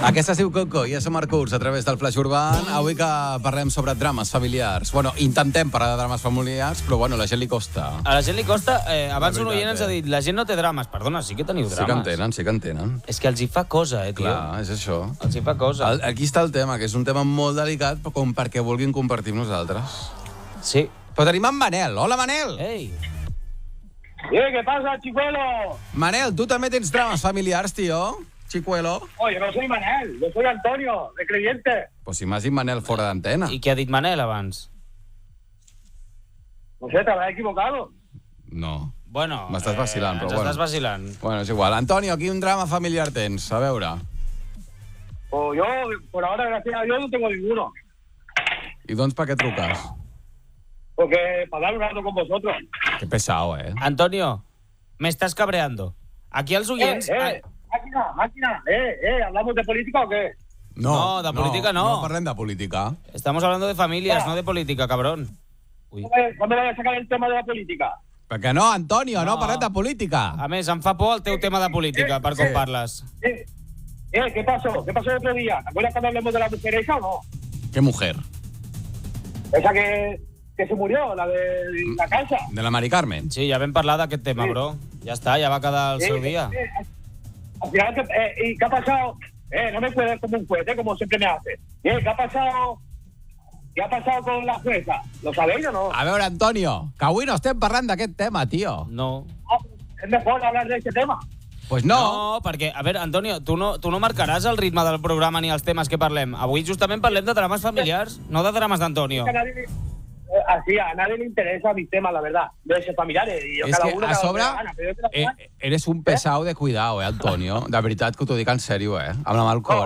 Aquesta es diu Coco i és a Marcurs a través del Flash Urban. Avui que parlem sobre drames familiars. Bueno, intentem parlar de drames familiars, però bueno, a la gent li costa. A la gent li costa... abans un oient ens ha dit, la gent no té drames. Perdona, sí que teniu drames. Sí que en tenen. És que els hi fa cosa, tio. Clar, és això. Els hi fa cosa. Aquí està el tema, que és un tema molt delicat com perquè vulguin compartir amb nosaltres. Sí. Però tenim en Manel. Hola, Manel. Ei. ¿Qué pasa, chicuelo? Manel, tu també tens drames familiars, tio? Chicuelo. Oye, no soy Manel, yo soy Antonio, de Creyente. Pues si m'has dit Manel fora d'antena. I què ha dit Manel abans? No sé, te habrás equivocado. No. Bueno... M'estàs vacilant, però bueno. Estàs vacilant. Bueno, és igual. Antonio, quin drama familiar tens? A veure. Pues yo, por ahora, gracias a Dios, no tengo ninguno. I doncs per què truques? Porque para dar un rato con vosotros. Que pesado, Antonio, me estás cabreando. Aquí els oients... Máquina, ¿hablamos de política o qué? No, de política no. No parlem de política. Estamos hablando de familias, no de política, cabrón. Uy. ¿Cuándo vas a sacar el tema de la política? Per què no, Antonio? No parlem de política. A més, em fa por el teu tema de política, per com parles. ¿Qué pasó? ¿Qué pasó el otro día? ¿Te acuerdas cuando hablamos de la mujer esa o no? ¿Qué mujer? Esa que se murió, la de la casa. De la Mari Carmen. Sí, ja vam parlar d'aquest tema, bro. Ja està, ja va quedar el seu dia. Al final, ¿y qué ha pasado? No me cuedes como un cohete, como siempre me haces. ¿Qué ha pasado? ¿Qué ha pasado con la jueza? ¿Lo sabéis o no? A veure, Antonio, que avui no estem parlant d'aquest tema, tio. No. Es mejor hablar de este tema. Pues no. No, perquè, a veure, Antonio, tu no marcaràs el ritme del programa ni els temes que parlem. Avui justament parlem de drames familiars, no de drames d'Antonio. Así, a nadie le interesa mis temas, la verdad, de esos familiares. Y yo, És cada que uno, a sobre gana, eres un pesau de cuidado, Antonio. De veritat que t'ho dic en sèrio, amb la mà al cor.